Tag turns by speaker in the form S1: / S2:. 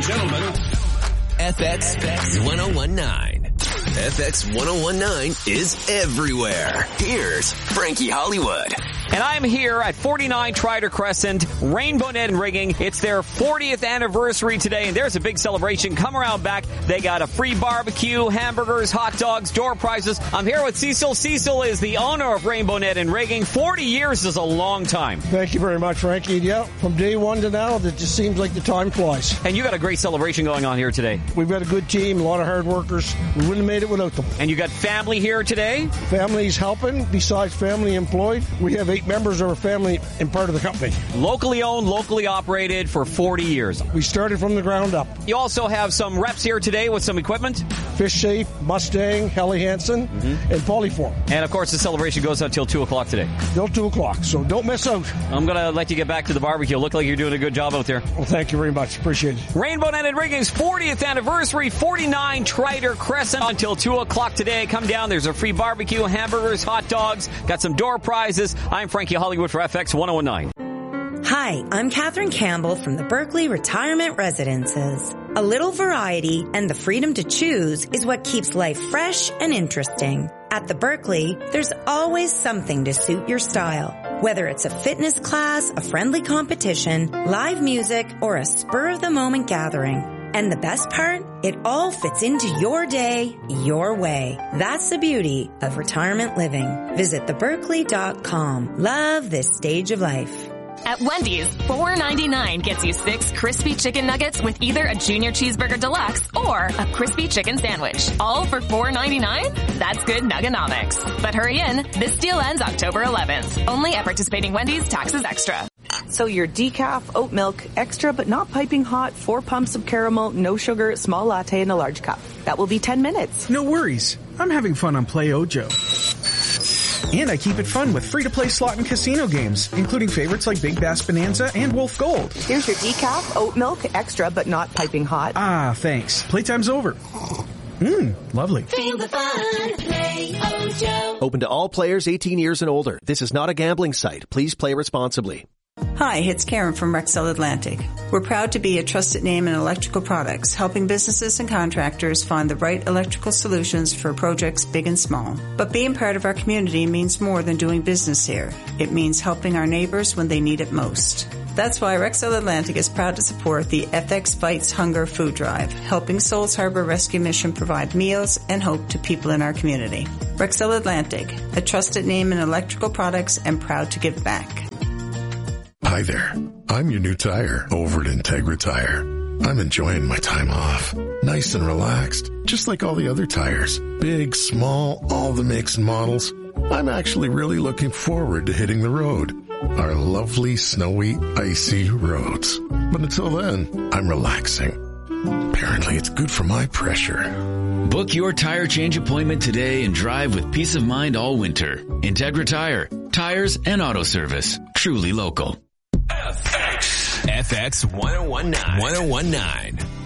S1: gentlemen, FX 1019. FX 1019 is everywhere. Here's Frankie Hollywood.
S2: And I'm here at 49 Trider Crescent, Rainbow Net and Rigging. It's their 40th anniversary today, and there's a big celebration. Come around back. They got a free barbecue, hamburgers, hot dogs, door prizes. I'm here with Cecil. Cecil is the owner of Rainbow Net and Rigging. 40 years is a long time.
S3: Thank you very much, Frankie. Yeah, from day one to now, it just seems like the time flies.
S2: And you got a great celebration going on here today.
S3: We've got a good team, a lot of hard workers. We wouldn't have made it without them.
S2: And you got family here today?
S3: Family's helping. Besides family employed, we have 8 members of our family and part of the company.
S2: Locally owned, locally operated for 40 years.
S3: We started from the ground up.
S2: You also have some reps here today with some equipment?
S3: Fish Safe, Mustang, Helly Hansen, and Polyform.
S2: And of course, the celebration goes until 2 o'clock today.
S3: Till 2 o'clock, so don't miss out.
S2: I'm going to let you get back to the barbecue. Look like you're doing a good job out there.
S3: Well, thank you very much. Appreciate it.
S2: Rainbow Net and Rigging's 40th anniversary, 49 Trider Crescent until 2 o'clock today. Come down. There's a free barbecue, hamburgers, hot dogs, got some door prizes. I'm Frankie Hollywood for FX 1019.
S4: Hi, I'm Catherine Campbell from the Berkeley Retirement Residences. A little variety and the freedom to choose is what keeps life fresh and interesting. At the Berkeley, there's always something to suit your style. Whether it's a fitness class, a friendly competition, live music, or a spur-of-the-moment gathering. And the best part? It all fits into your day, your way. That's the beauty of retirement living. Visit theberkeley.com. Love this stage of life.
S5: At Wendy's, $4.99 gets you 6 crispy chicken nuggets with either a junior cheeseburger deluxe or a crispy chicken sandwich. All for $4.99? That's good nuggonomics. But hurry in. This deal ends October 11th. Only at participating Wendy's, taxes extra.
S6: So your decaf, oat milk, extra but not piping hot, 4 pumps of caramel, no sugar, small latte in a large cup. That will be 10 minutes.
S7: No worries. I'm having fun on Play Ojo. And I keep it fun with free-to-play slot and casino games, including favorites like Big Bass Bonanza and Wolf Gold.
S6: Here's your decaf, oat milk, extra but not piping hot.
S7: Ah, thanks. Playtime's over. Lovely.
S8: Feel the fun. Play Ojo.
S9: Open to all players 18 years and older. This is not a gambling site. Please play responsibly.
S10: Hi, it's Karen from Rexel Atlantic. We're proud to be a trusted name in electrical products, helping businesses and contractors find the right electrical solutions for projects big and small. But being part of our community means more than doing business here. It means helping our neighbors when they need it most. That's why Rexel Atlantic is proud to support the FX Fights Hunger Food Drive, helping Souls Harbor Rescue Mission provide meals and hope to people in our community. Rexel Atlantic, a trusted name in electrical products and proud to give back.
S11: Hi there. I'm your new tire over at Integra Tire. I'm enjoying my time off. Nice and relaxed, just like all the other tires. Big, small, all the makes and models. I'm actually really looking forward to hitting the road. Our lovely, snowy, icy roads. But until then, I'm relaxing. Apparently it's good for my pressure.
S12: Book your tire change appointment today and drive with peace of mind all winter. Integra Tire. Tires and auto service. Truly local.
S1: FX 1019.